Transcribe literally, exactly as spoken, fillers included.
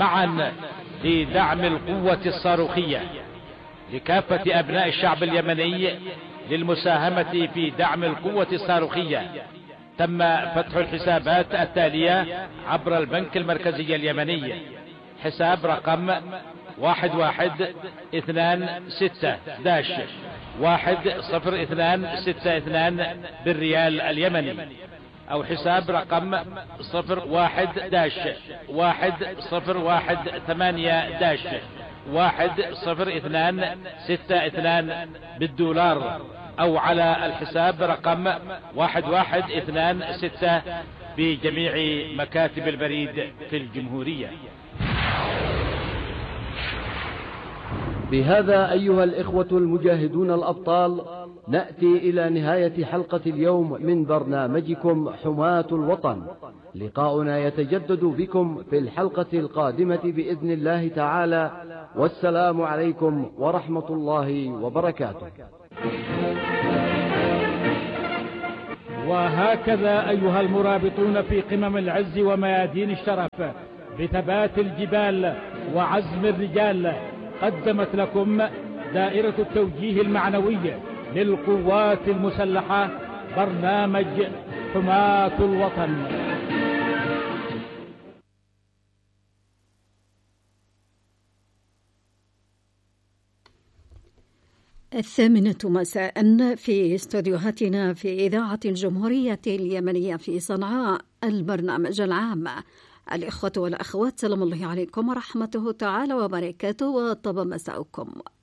معا لدعم القوة الصاروخية لكافة أبناء الشعب اليمني للمساهمة في دعم القوة الصاروخية. تم فتح الحسابات التالية عبر البنك المركزي اليمني: حساب رقم واحد واحد اثنان ستة داش واحد صفر اثنان ستة اثنان بالريال اليمني، او حساب رقم صفر واحد داش واحد صفر واحد ثمانية داش واحد صفر اثنان ستة اثنان بالدولار، او على الحساب رقم واحد واحد اثنان ستة بجميع مكاتب البريد في الجمهورية. بهذا أيها الإخوة المجاهدون الأبطال نأتي إلى نهاية حلقة اليوم من برنامجكم حماة الوطن. لقاؤنا يتجدد بكم في الحلقة القادمة بإذن الله تعالى، والسلام عليكم ورحمة الله وبركاته. وهكذا أيها المرابطون في قمم العز وميادين الشرف بثبات الجبال وعزم الرجال، قدمت لكم دائرة التوجيه المعنوي للقوات المسلحة برنامج حماة الوطن. الثامنة مساء في استوديوهاتنا في إذاعة الجمهورية اليمنية في صنعاء، البرنامج العام. الإخوة والأخوات، سلام الله عليكم ورحمته تعالى وبركاته، وطاب مساءكم.